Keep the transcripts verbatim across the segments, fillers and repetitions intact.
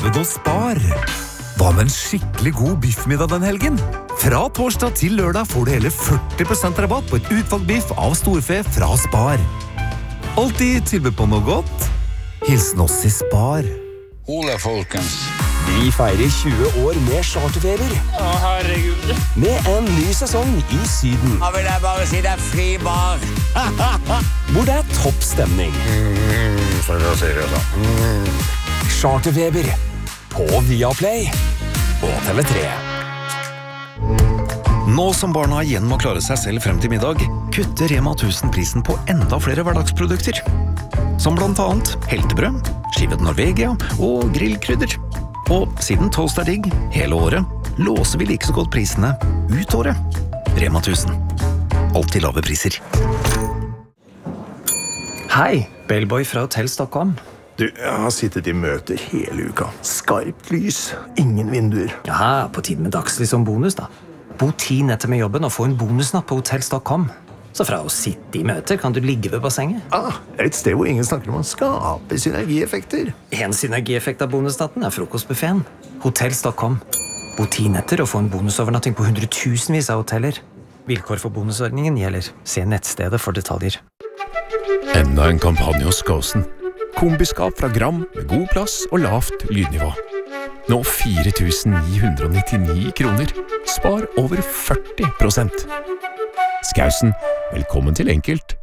loven å spar. Hva med en skikkelig god biffmiddag den helgen? Fra torsdag til lørdag får du hele førti prosent rabatt på et utvalgt biff av storfe fra Spar. Alltid tilbud på noe godt. Hilsen oss i Spar. Ole, folkens. Vi feirer tjue år med charterfeber. Å, herregud. Med en ny sesong i Syden. Da vil jeg bare si det er fri bar. Hvor det er topp stemning. Mm, så da sier jeg da. Mm. Charterfeber. På Viaplay og T V tre. Nå som barna igjen må klare seg selv frem til middag, kutter Rema tusen prisen på enda flere hverdagsprodukter. Som blant annet heltebrød, skivet Norvegia og grillkrydder. Og siden toast er digg hele året, låser vi like så godt prisene ut året. Rema tusen. Alltid lave priser. Hei, Bellboy fra Hotel Stockholm. Du, jeg har sittet i møter hele uka. Skarpt lys, ingen vinduer. Ja, på tiden med dagslys som bonus da. Bo ti netter med jobben og få en bonusnatt på Hotel Stockholm. Så fra å sitte i møter kan du ligge ved bassenget. Ah, et sted hvor ingen snakker om å skape synergieffekter. En synergieffekt av bonusnatten er frokostbuffeten. Hotel Stockholm. Bo ti netter og få en bonusovernatting på hundretusenvis av hoteller. Vilkår for bonusordningen gjelder. Se nettstedet for detaljer. Enda en kampanje hos Skåsen. Kombiskap fra Gram med god plass og lavt lydnivå. Nå fire tusen ni hundre nittini kroner. Spar over førti prosent. Skausen, velkommen til enkelt.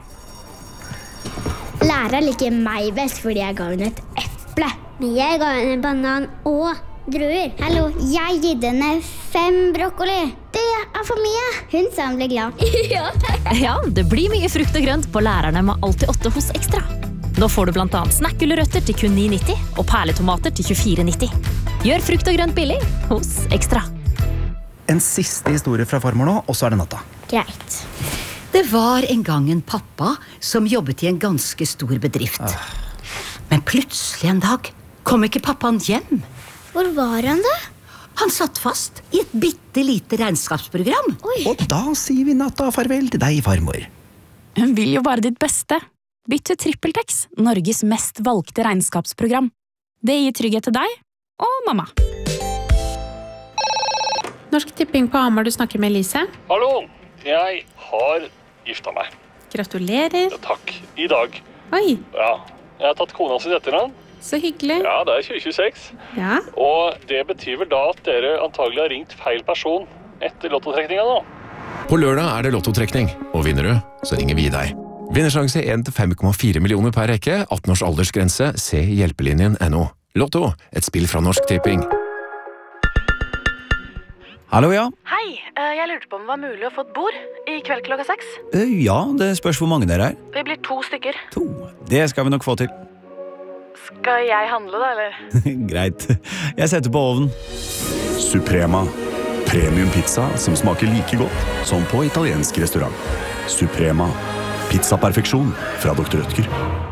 Læreren liker meg best fordi jeg ga henne et eple. Men jeg ga henne en banan og druer. Hallo, jeg gitt henne fem brokkoli. Det er for mye. Hun sa hun ble glad. Ja. Ja, det blir mye frukt og grønt på lærerne med alltid åtte hos Ekstra. Nå får du blant annet snakkgulrøtter til kun ni nitti og perletomater til tjuefire nitti. Gjør frukt og grønt billig hos Ekstra. En siste historie fra farmor nå, og så er det natta. Greit. Det var en gang en pappa som jobbet i en ganske stor bedrift. Men plutselig en dag kom ikke pappaen hjem. Hvor var han da? Han satt fast i et bitte lite regnskapsprogram. Oi. Og da sier vi natta farvel til deg, farmor. Hun vil jo bare ditt beste. Bytt til TrippelTex, Norges mest valgte regnskapsprogram. Det gir trygghet til deg og mamma. Norsk Tipping på Hamar, du snakker med Elise. Hallo, jeg har gifta meg. Gratulerer. Ja, takk, i dag. Oi. Ja, jeg har tatt kona sin etternavn. Så hyggelig. Ja, det er tjue tjueseks. Ja. Og det betyr vel da at dere antagelig har ringt feil person etter lottotrekninga nå. På lørdag er det lottotrekning, og vinner du, så ringer vi deg. Vinnersjanse en til fem komma fire millioner per rekke, atten års aldersgrense, se hjelpelinjen punktum no. Lotto, et spill fra Norsk Tipping. Hallo, ja. Hei, jeg lurte på om det var mulig å få et bord i kveld klokka seks. Eh, Ja, det spørs hvor mange dere er. Vi blir to stykker. To. Det skal vi nok få til. Skal jeg handle da, eller? Greit. Jeg setter på ovnen. Suprema. Premium pizza som smaker like godt som på italiensk restaurant. Suprema. Pizzaperfeksjon fra doktor Rødtger.